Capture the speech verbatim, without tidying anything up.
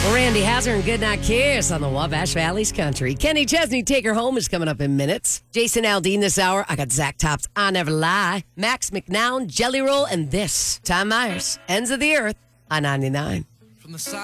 Randy Hazard and Goodnight Kiss on the Wabash Valley's Country. Kenny Chesney, Take Her Home is coming up in minutes. Jason Aldean this hour. I got Zach Tops, I Never Lie. Max McNown, Jelly Roll, and this. Tom Myers, Ends of the Earth on ninety-nine. From the side.